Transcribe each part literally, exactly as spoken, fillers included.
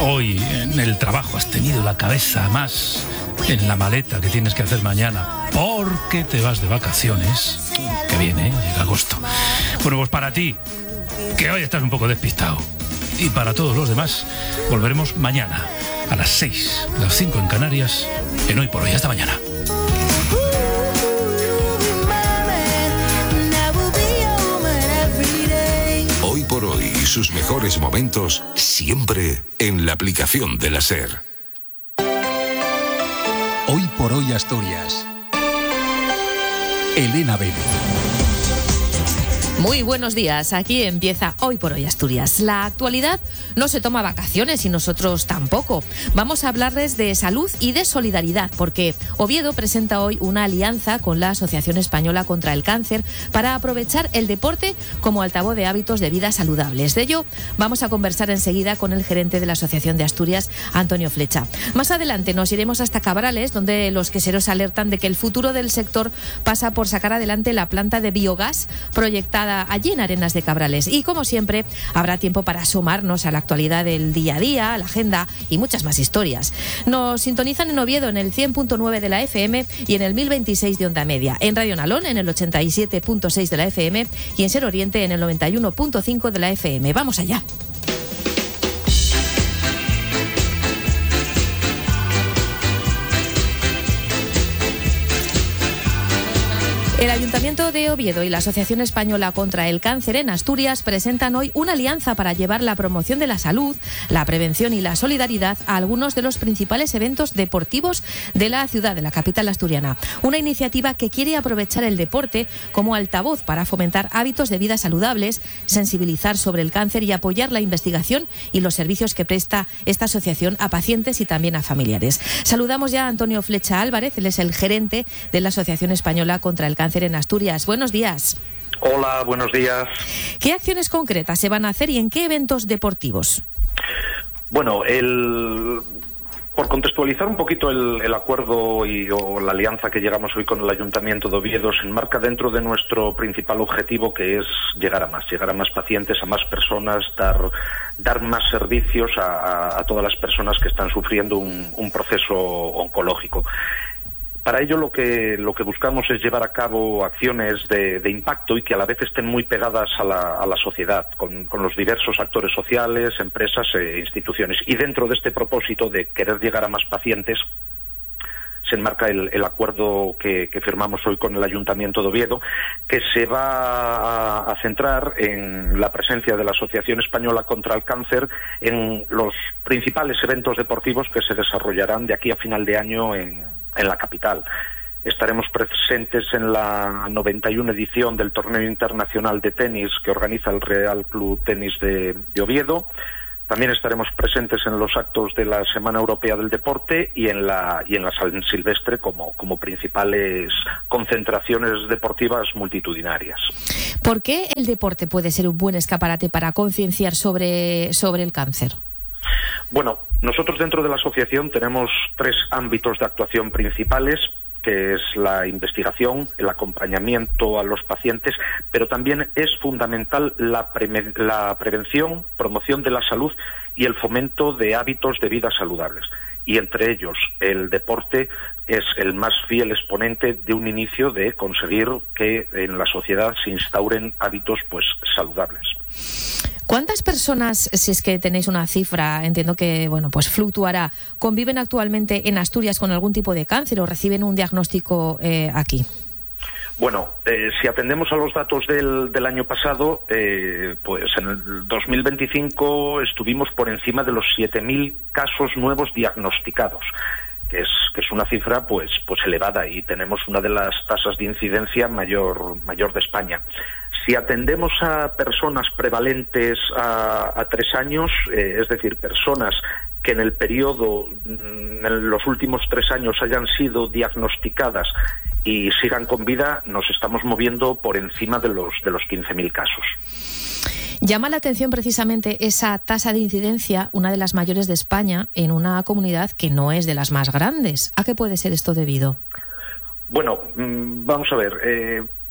hoy en el trabajo has tenido la cabeza más en la maleta que tienes que hacer mañana porque te vas de vacaciones, que viene, ¿eh? Llega agosto. Bueno, pues para ti, que hoy estás un poco despistado, y para todos los demás, volveremos mañana a las seis, las cinco en Canarias, en Hoy por Hoy. Hasta mañana. Hoy por Hoy, sus mejores momentos, siempre en la aplicación de la SER. Hoy por Hoy Asturias. Elena Vélez. Muy buenos días, aquí empieza Hoy por Hoy Asturias. La actualidad no se toma vacaciones y nosotros tampoco. Vamos a hablarles de salud y de solidaridad, porque Oviedo presenta hoy una alianza con la Asociación Española contra el Cáncer para aprovechar el deporte como altavoz de hábitos de vida saludables. De ello vamos a conversar enseguida con el gerente de la Asociación de Asturias, Antonio Flecha. Más adelante nos iremos hasta Cabrales, donde los queseros alertan de que el futuro del sector pasa por sacar adelante la planta de biogás proyectada allí en Arenas de Cabrales. Y como siempre, habrá tiempo para asomarnos a la actualidad del día a día, a la agenda y muchas más historias. Nos sintonizan en Oviedo en el cien punto nueve de la F M y en el mil veintiséis de Onda Media, en Radio Nalón en el ochenta y siete punto seis de la F M y en Ser Oriente en el noventa y uno punto cinco de la F M. ¡Vamos allá! El Ayuntamiento de Oviedo y la Asociación Española contra el Cáncer en Asturias presentan hoy una alianza para llevar la promoción de la salud, la prevención y la solidaridad a algunos de los principales eventos deportivos de la ciudad, de la capital asturiana. Una iniciativa que quiere aprovechar el deporte como altavoz para fomentar hábitos de vida saludables, sensibilizar sobre el cáncer y apoyar la investigación y los servicios que presta esta asociación a pacientes y también a familiares. Saludamos ya a Antonio Flecha Álvarez, él es el gerente de la Asociación Española contra el Cáncer en Asturias. Buenos días. Hola, buenos días. ¿Qué acciones concretas se van a hacer y en qué eventos deportivos? Bueno, el... por contextualizar un poquito el, el acuerdo y, o la alianza que llegamos hoy con el Ayuntamiento de Oviedo, se enmarca dentro de nuestro principal objetivo, que es llegar a más, llegar a más pacientes, a más personas, dar, dar más servicios a, a, a todas las personas que están sufriendo un, un proceso oncológico. Para ello lo que lo que buscamos es llevar a cabo acciones de, de impacto y que a la vez estén muy pegadas a la, a la sociedad, con, con los diversos actores sociales, empresas e instituciones. Y dentro de este propósito de querer llegar a más pacientes, se enmarca el, el acuerdo que, que firmamos hoy con el Ayuntamiento de Oviedo, que se va a, a centrar en la presencia de la Asociación Española contra el Cáncer en los principales eventos deportivos que se desarrollarán de aquí a final de año en, en la capital. Estaremos presentes en la noventa y una edición del Torneo Internacional de Tenis que organiza el Real Club Tenis de, de Oviedo. También estaremos presentes en los actos de la Semana Europea del Deporte y en la y en la San Silvestre como, como principales concentraciones deportivas multitudinarias. ¿Por qué el deporte puede ser un buen escaparate para concienciar sobre, sobre el cáncer? Bueno, nosotros dentro de la asociación tenemos tres ámbitos de actuación principales, que es la investigación, el acompañamiento a los pacientes, pero también es fundamental la, pre- la prevención, promoción de la salud y el fomento de hábitos de vida saludables. Y entre ellos, el deporte es el más fiel exponente de un inicio de conseguir que en la sociedad se instauren hábitos pues saludables. ¿Cuántas personas, si es que tenéis una cifra, entiendo que bueno, pues fluctuará, conviven actualmente en Asturias con algún tipo de cáncer o reciben un diagnóstico eh, aquí? Bueno, eh, si atendemos a los datos del, del año pasado, eh, pues en el dos mil veinticinco estuvimos por encima de los siete mil casos nuevos diagnosticados, que es, que es una cifra pues, pues elevada, y tenemos una de las tasas de incidencia mayor, mayor de España. Si atendemos a personas prevalentes a, a tres años, eh, es decir, personas que en el periodo, en los últimos tres años hayan sido diagnosticadas y sigan con vida, nos estamos moviendo por encima de los de los quince mil casos. Llama la atención precisamente esa tasa de incidencia, una de las mayores de España, en una comunidad que no es de las más grandes. ¿A qué puede ser esto debido? Bueno, vamos a ver. Eh,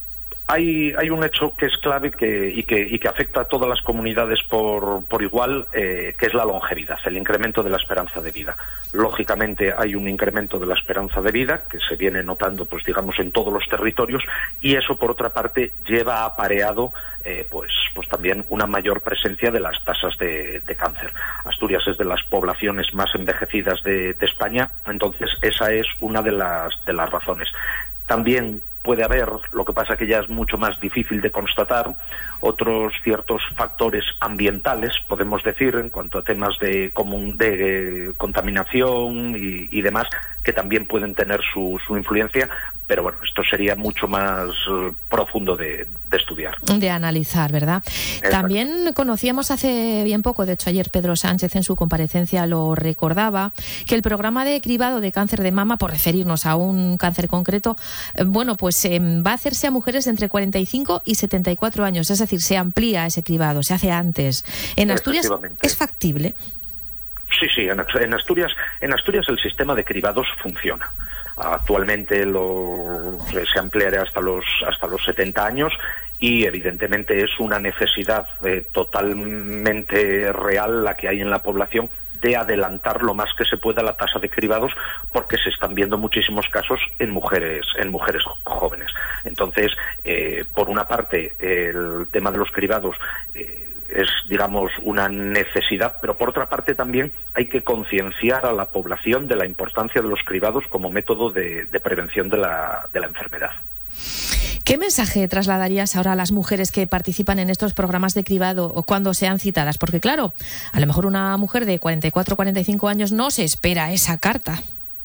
Hay, hay un hecho que es clave que, y, que, y que afecta a todas las comunidades por, por igual, eh, que es la longevidad, el incremento de la esperanza de vida. Lógicamente hay un incremento de la esperanza de vida que se viene notando, pues digamos, en todos los territorios, y eso, por otra parte, lleva apareado eh, pues, pues también una mayor presencia de las tasas de, de cáncer. Asturias es de las poblaciones más envejecidas de, de España, entonces esa es una de las, de las razones. También puede haber, lo que pasa que ya es mucho más difícil de constatar, otros ciertos factores ambientales, podemos decir, en cuanto a temas de, comun, de eh, contaminación y, y demás, que también pueden tener su, su influencia, pero bueno, esto sería mucho más uh, profundo de, de estudiar. De analizar, ¿verdad? Exacto. También conocíamos hace bien poco, de hecho ayer Pedro Sánchez en su comparecencia lo recordaba, que el programa de cribado de cáncer de mama, por referirnos a un cáncer concreto, eh, bueno, pues eh, va a hacerse a mujeres entre cuarenta y cinco y setenta y cuatro años, es decir, se amplía ese cribado, se hace antes. ¿En Asturias es factible? Sí, sí, en, en Asturias, en Asturias el sistema de cribados funciona. Actualmente lo, se ampliará hasta los hasta los setenta años y evidentemente es una necesidad eh, totalmente real la que hay en la población de adelantar lo más que se pueda la tasa de cribados, porque se están viendo muchísimos casos en mujeres en mujeres jóvenes. Entonces, eh, por una parte, el tema de los cribados eh, es, digamos, una necesidad, pero por otra parte también hay que concienciar a la población de la importancia de los cribados como método de, de prevención de la, de la enfermedad. ¿Qué mensaje trasladarías ahora a las mujeres que participan en estos programas de cribado o cuando sean citadas? Porque claro, a lo mejor una mujer de cuarenta y cuatro, cuarenta y cinco años no se espera esa carta.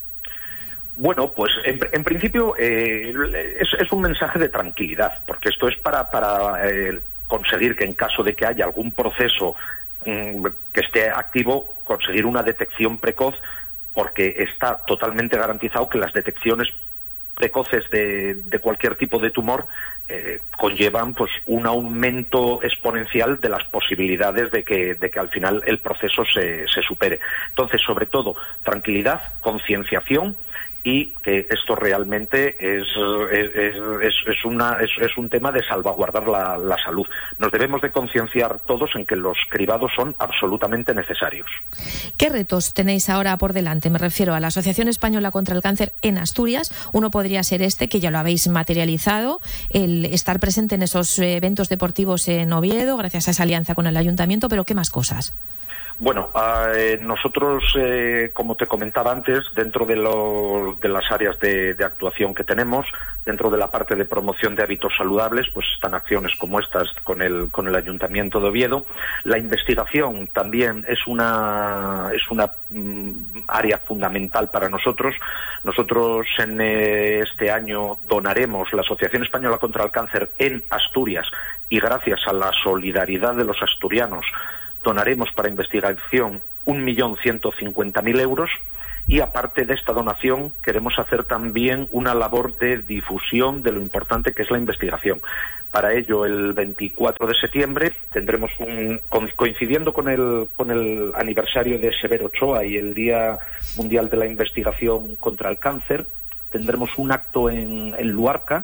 Bueno, pues en, en principio eh, es, es un mensaje de tranquilidad, porque esto es para... para eh, conseguir que en caso de que haya algún proceso mmm, que esté activo, conseguir una detección precoz, porque está totalmente garantizado que las detecciones precoces de, de cualquier tipo de tumor eh, conllevan pues un aumento exponencial de las posibilidades de que, de que al final el proceso se, se supere. Entonces, sobre todo, tranquilidad, concienciación, y que esto realmente es, es, es, es, una, es, es un tema de salvaguardar la, la salud. Nos debemos de concienciar todos en que los cribados son absolutamente necesarios. ¿Qué retos tenéis ahora por delante? Me refiero a la Asociación Española contra el Cáncer en Asturias. Uno podría ser este, que ya lo habéis materializado, el estar presente en esos eventos deportivos en Oviedo, gracias a esa alianza con el Ayuntamiento, pero ¿qué más cosas? Bueno, eh, nosotros, eh, como te comentaba antes, dentro de, lo, de las áreas de, de actuación que tenemos, dentro de la parte de promoción de hábitos saludables, pues están acciones como estas con el, con el Ayuntamiento de Oviedo. La investigación también es una, es una mm, área fundamental para nosotros. Nosotros en eh, este año donaremos la Asociación Española contra el Cáncer en Asturias, y gracias a la solidaridad de los asturianos donaremos para investigación un millón ciento cincuenta mil euros, y aparte de esta donación queremos hacer también una labor de difusión de lo importante que es la investigación. Para ello, el veinticuatro de septiembre tendremos un, coincidiendo con el, con el aniversario de Severo Ochoa y el Día Mundial de la Investigación contra el Cáncer, tendremos un acto en, en Luarca,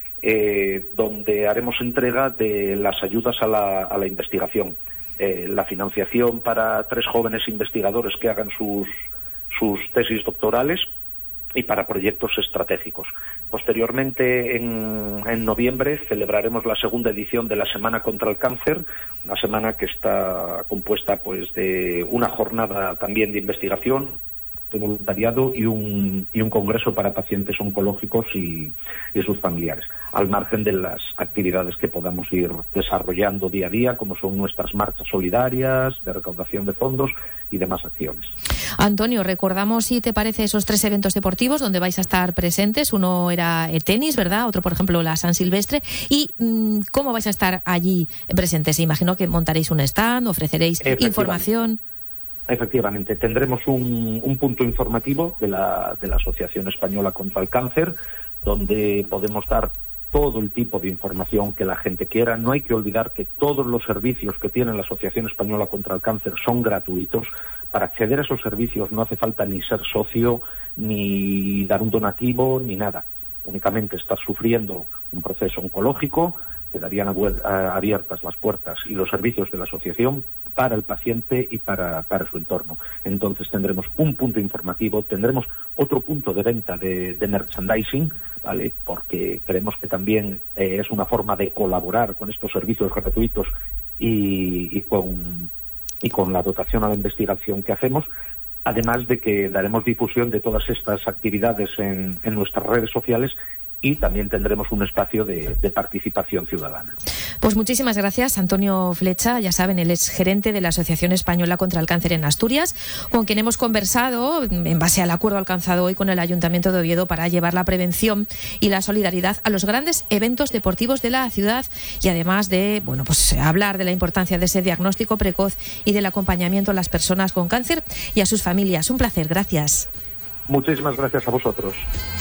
eh, donde haremos entrega de las ayudas a la, a la investigación. Eh, la financiación para tres jóvenes investigadores que hagan sus, sus tesis doctorales y para proyectos estratégicos. Posteriormente, en, en noviembre, celebraremos la segunda edición de la Semana contra el Cáncer, una semana que está compuesta pues de una jornada también de investigación, de voluntariado y un, y un congreso para pacientes oncológicos y, y sus familiares, al margen de las actividades que podamos ir desarrollando día a día, como son nuestras marchas solidarias, de recaudación de fondos y demás acciones. Antonio, recordamos, si te parece, esos tres eventos deportivos donde vais a estar presentes. Uno era el tenis, ¿verdad? Otro, por ejemplo, la San Silvestre. ¿Y mmm, cómo vais a estar allí presentes? Imagino que montaréis un stand, ofreceréis información. Efectivamente, tendremos un, un punto informativo de la, de la Asociación Española contra el Cáncer, donde podemos dar todo el tipo de información que la gente quiera. No hay que olvidar que todos los servicios que tiene la Asociación Española contra el Cáncer son gratuitos. Para acceder a esos servicios no hace falta ni ser socio, ni dar un donativo, ni nada. únicamente estar sufriendo un proceso oncológico, quedarían abiertas las puertas y los servicios de la asociación para el paciente y para, para su entorno. Entonces tendremos un punto informativo, tendremos otro punto de venta de, de merchandising, ¿vale? Porque creemos que también eh, es una forma de colaborar con estos servicios gratuitos y, y, con, y con la dotación a la investigación que hacemos, además de que daremos difusión de todas estas actividades en, en nuestras redes sociales, y también tendremos un espacio de, de participación ciudadana. Pues muchísimas gracias, Antonio Flecha. Ya saben, él es gerente de la Asociación Española contra el Cáncer en Asturias, con quien hemos conversado en base al acuerdo alcanzado hoy con el Ayuntamiento de Oviedo para llevar la prevención y la solidaridad a los grandes eventos deportivos de la ciudad, y además de, bueno, pues hablar de la importancia de ese diagnóstico precoz y del acompañamiento a las personas con cáncer y a sus familias. Un placer, gracias. Muchísimas gracias a vosotros.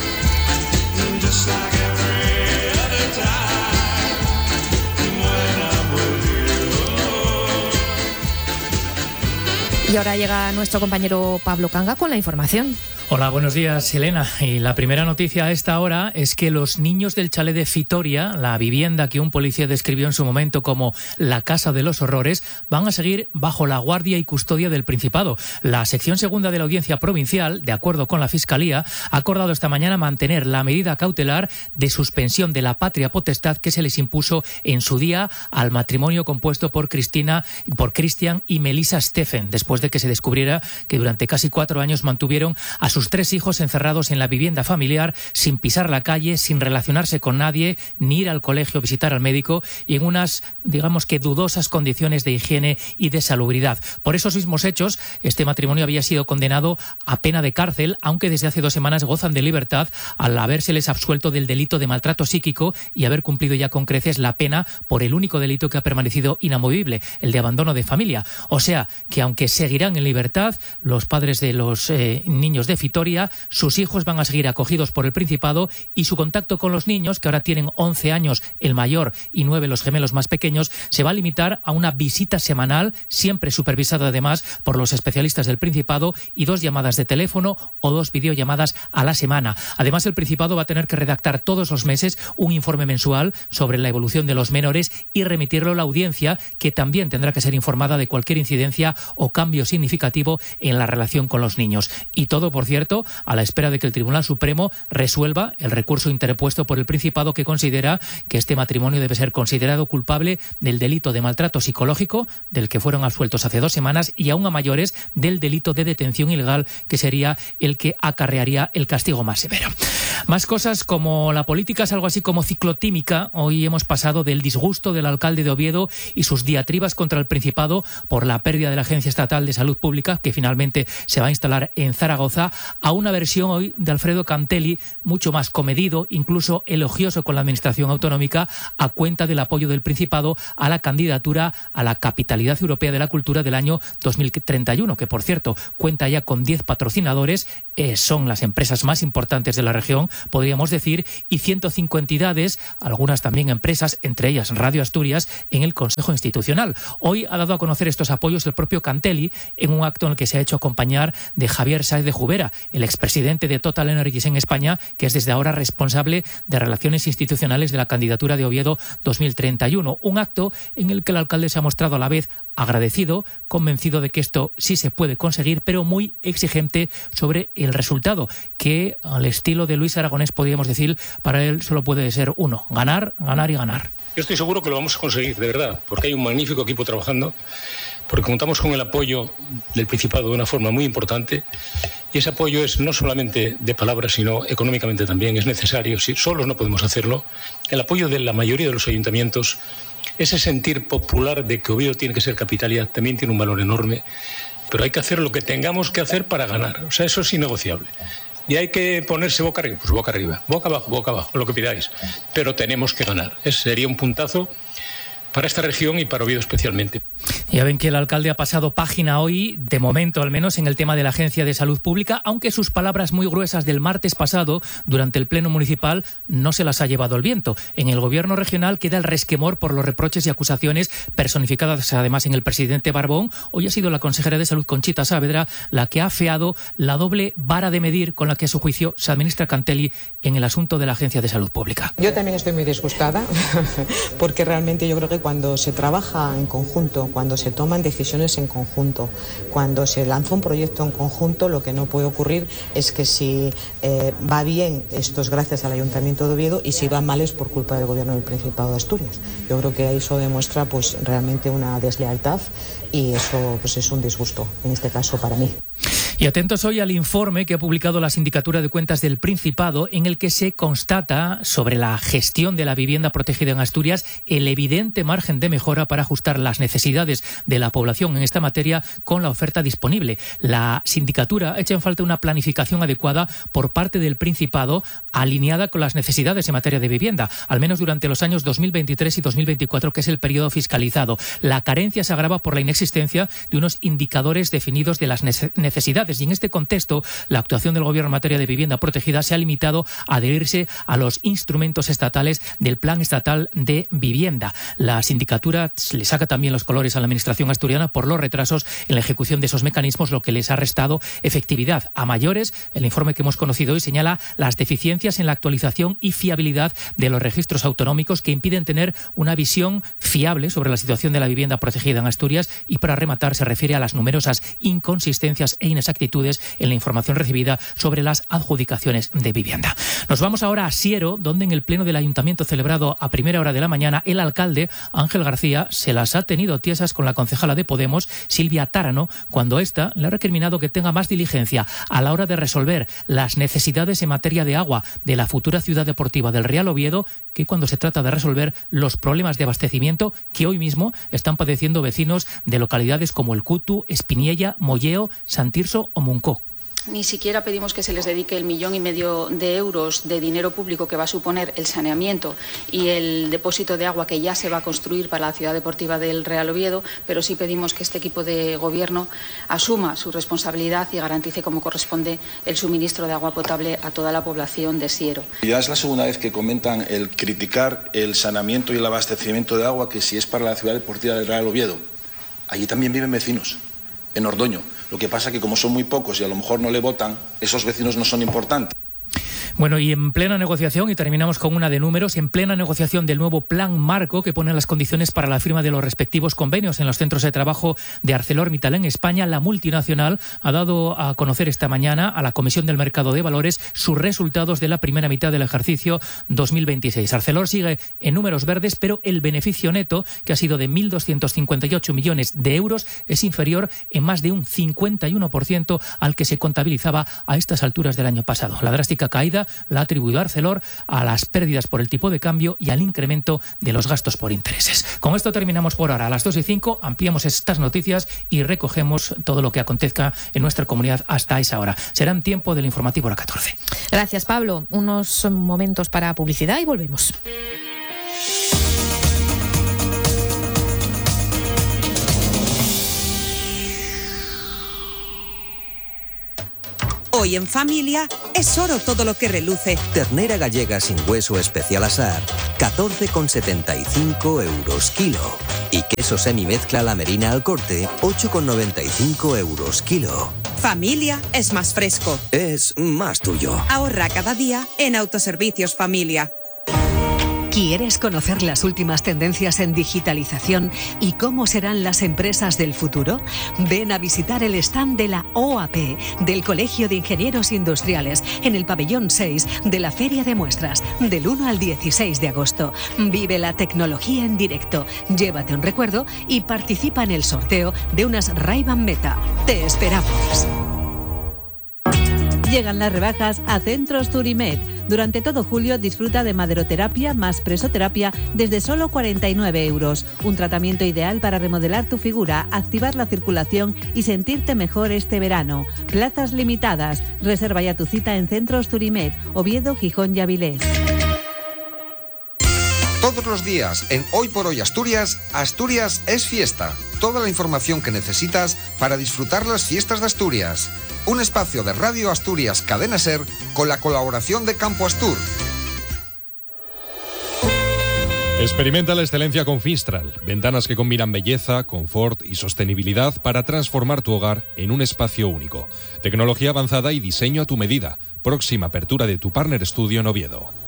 Y ahora llega nuestro compañero Pablo Canga con la información. Hola, buenos días, Elena. Y la primera noticia a esta hora es que los niños del chalet de Fitoria, la vivienda que un policía describió en su momento como la casa de los horrores, van a seguir bajo la guardia y custodia del Principado. La sección segunda de la Audiencia Provincial, de acuerdo con la Fiscalía, ha acordado esta mañana mantener la medida cautelar de suspensión de la patria potestad que se les impuso en su día al matrimonio compuesto por Cristina, por Cristian y Melissa Steffen, después de que se descubriera que durante casi cuatro años mantuvieron a sus tres hijos encerrados en la vivienda familiar, sin pisar la calle, sin relacionarse con nadie, ni ir al colegio, visitar al médico, y en unas, digamos que dudosas condiciones de higiene y de salubridad. Por esos mismos hechos, este matrimonio había sido condenado a pena de cárcel, aunque desde hace dos semanas gozan de libertad al habérseles absuelto del delito de maltrato psíquico y haber cumplido ya con creces la pena por el único delito que ha permanecido inamovible, el de abandono de familia. O sea, que aunque seguirán en libertad los padres de los eh, niños de Vitoria, sus hijos van a seguir acogidos por el Principado, y su contacto con los niños, que ahora tienen once años el mayor y nueve los gemelos más pequeños, se va a limitar a una visita semanal, siempre supervisada además por los especialistas del Principado, y dos llamadas de teléfono o dos videollamadas a la semana. Además, el Principado va a tener que redactar todos los meses un informe mensual sobre la evolución de los menores y remitirlo a la audiencia, que también tendrá que ser informada de cualquier incidencia o cambio significativo en la relación con los niños. Y todo, por cierto, a la espera de que el Tribunal Supremo resuelva el recurso interpuesto por el Principado, que considera que este matrimonio debe ser considerado culpable del delito de maltrato psicológico, del que fueron absueltos hace dos semanas, y aún a mayores del delito de detención ilegal, que sería el que acarrearía el castigo más severo. Más cosas, como la política es algo así como ciclotímica. Hoy hemos pasado del disgusto del alcalde de Oviedo y sus diatribas contra el Principado por la pérdida de la Agencia Estatal de Salud Pública, que finalmente se va a instalar en Zaragoza, a una versión hoy de Alfredo Cantelli mucho más comedido, incluso elogioso con la administración autonómica, a cuenta del apoyo del Principado a la candidatura a la capitalidad europea de la cultura del año dos mil treinta y uno, que por cierto cuenta ya con diez patrocinadores, eh, son las empresas más importantes de la región, podríamos decir, y ciento cinco entidades, algunas también empresas, entre ellas Radio Asturias, en el Consejo Institucional. Hoy ha dado a conocer estos apoyos el propio Cantelli en un acto en el que se ha hecho acompañar de Javier Sáez de Jubera, el expresidente de Total Energies en España, que es desde ahora responsable de Relaciones Institucionales de la candidatura de Oviedo dos mil treinta y uno. Un acto en el que el alcalde se ha mostrado a la vez agradecido, convencido de que esto sí se puede conseguir, pero muy exigente sobre el resultado, que al estilo de Luis Aragonés podríamos decir, para él solo puede ser uno: ganar, ganar y ganar. Yo estoy seguro que lo vamos a conseguir, de verdad, porque hay un magnífico equipo trabajando, porque contamos con el apoyo del Principado de una forma muy importante, y ese apoyo es no solamente de palabras, sino económicamente también, es necesario, si solos no podemos hacerlo. El apoyo de la mayoría de los ayuntamientos, ese sentir popular de que Oviedo tiene que ser capitalidad, también tiene un valor enorme, pero hay que hacer lo que tengamos que hacer para ganar, o sea, eso es innegociable. Y hay que ponerse boca arriba, pues boca arriba, boca abajo, boca abajo, lo que pidáis, pero tenemos que ganar. Ese sería un puntazo para esta región y para Oviedo especialmente. Ya ven que el alcalde ha pasado página hoy, de momento al menos, en el tema de la Agencia de Salud Pública, aunque sus palabras muy gruesas del martes pasado durante el pleno municipal no se las ha llevado el viento. En el gobierno regional queda el resquemor por los reproches y acusaciones personificadas además en el presidente Barbón. Hoy ha sido la consejera de Salud, Conchita Saavedra, la que ha afeado la doble vara de medir con la que a su juicio se administra Cantelli en el asunto de la Agencia de Salud Pública. Yo también estoy muy disgustada porque realmente yo creo que cuando se trabaja en conjunto, cuando se se toman decisiones en conjunto. Cuando se lanza un proyecto en conjunto, lo que no puede ocurrir es que si eh, va bien, esto es gracias al Ayuntamiento de Oviedo, y si va mal es por culpa del Gobierno del Principado de Asturias. Yo creo que eso demuestra pues realmente una deslealtad y eso pues es un disgusto, en este caso para mí. Y atentos hoy al informe que ha publicado la Sindicatura de Cuentas del Principado, en el que se constata sobre la gestión de la vivienda protegida en Asturias el evidente margen de mejora para ajustar las necesidades de la población en esta materia con la oferta disponible. La Sindicatura echa en falta una planificación adecuada por parte del Principado alineada con las necesidades en materia de vivienda, al menos durante los años dos mil veintitrés y dos mil veinticuatro, que es el periodo fiscalizado. La carencia se agrava por la inexistencia de unos indicadores definidos de las necesidades. Y en este contexto, la actuación del Gobierno en materia de vivienda protegida se ha limitado a adherirse a los instrumentos estatales del Plan Estatal de Vivienda. La sindicatura le saca también los colores a la Administración asturiana por los retrasos en la ejecución de esos mecanismos, lo que les ha restado efectividad. A mayores, el informe que hemos conocido hoy señala las deficiencias en la actualización y fiabilidad de los registros autonómicos que impiden tener una visión fiable sobre la situación de la vivienda protegida en Asturias, y para rematar se refiere a las numerosas inconsistencias e inexactitudes en la información recibida sobre las adjudicaciones de vivienda. Nos vamos ahora a Siero, donde en el pleno del ayuntamiento celebrado a primera hora de la mañana, el alcalde Ángel García se las ha tenido tiesas con la concejala de Podemos, Silvia Tárano, cuando ésta le ha recriminado que tenga más diligencia a la hora de resolver las necesidades en materia de agua de la futura ciudad deportiva del Real Oviedo que cuando se trata de resolver los problemas de abastecimiento que hoy mismo están padeciendo vecinos de localidades como El Cutu, Espiniella, Molleo, Santirso o Muncó. Ni siquiera pedimos que se les dedique el millón y medio de euros de dinero público que va a suponer el saneamiento y el depósito de agua que ya se va a construir para la ciudad deportiva del Real Oviedo, pero sí pedimos que este equipo de gobierno asuma su responsabilidad y garantice como corresponde el suministro de agua potable a toda la población de Siero. Ya es la segunda vez que comentan el criticar el saneamiento y el abastecimiento de agua, que si es para la ciudad deportiva del Real Oviedo. Allí también viven vecinos, en Ordoño. Lo que pasa es que como son muy pocos y a lo mejor no le votan, esos vecinos no son importantes. Bueno, y en plena negociación, y terminamos con una de números, en plena negociación del nuevo plan marco que pone las condiciones para la firma de los respectivos convenios en los centros de trabajo de ArcelorMittal en España, la multinacional ha dado a conocer esta mañana a la Comisión del Mercado de Valores sus resultados de la primera mitad del ejercicio dos mil veintiséis. Arcelor sigue en números verdes, pero el beneficio neto, que ha sido de mil doscientos cincuenta y ocho millones de euros, es inferior en más de un cincuenta y uno por ciento al que se contabilizaba a estas alturas del año pasado. La drástica caída la ha atribuido Arcelor a las pérdidas por el tipo de cambio y al incremento de los gastos por intereses. Con esto terminamos por ahora. A las dos y cinco ampliamos estas noticias y recogemos todo lo que acontezca en nuestra comunidad hasta esa hora. Será en tiempo del informativo a las catorce. Gracias, Pablo. Unos momentos para publicidad y volvemos. Hoy en familia es oro todo lo que reluce. Ternera gallega sin hueso especial asar, catorce con setenta y cinco euros kilo. Y queso semimezcla la Merina al corte, ocho con noventa y cinco euros kilo. Familia es más fresco. Es más tuyo. Ahorra cada día en Autoservicios Familia. ¿Quieres conocer las últimas tendencias en digitalización y cómo serán las empresas del futuro? Ven a visitar el stand de la O A P, del Colegio de Ingenieros Industriales, en el pabellón seis de la Feria de Muestras, del uno al dieciséis de agosto. Vive la tecnología en directo, llévate un recuerdo y participa en el sorteo de unas Ray-Ban Meta. ¡Te esperamos! Llegan las rebajas a Centros Turimed. Durante todo julio disfruta de maderoterapia más presoterapia desde solo cuarenta y nueve euros. Un tratamiento ideal para remodelar tu figura, activar la circulación y sentirte mejor este verano. Plazas limitadas. Reserva ya tu cita en Centros Turimed, Oviedo, Gijón y Avilés. Todos los días en Hoy por Hoy Asturias, Asturias es fiesta. toda la información que necesitas para disfrutar las fiestas de Asturias. Un espacio de Radio Asturias Cadena Ser con la colaboración de Campo Astur. Experimenta la excelencia con Finstral, ventanas que combinan belleza, confort y sostenibilidad para transformar tu hogar en un espacio único. Tecnología avanzada y diseño a tu medida. Próxima apertura de tu Partner Studio en Oviedo.